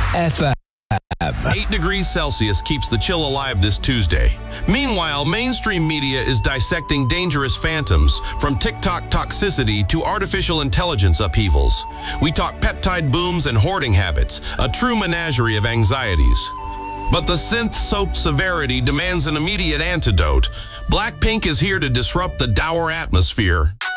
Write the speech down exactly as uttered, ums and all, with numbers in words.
F M. eight degrees Celsius keeps the chill alive this Tuesday. Meanwhile, mainstream media is dissecting dangerous phantoms, from TikTok toxicity to artificial intelligence upheavals. We talk peptide booms and hoarding habits, a true menagerie of anxieties. But the synth-soaked severity demands an immediate antidote. Blackpink is here to disrupt the dour atmosphere.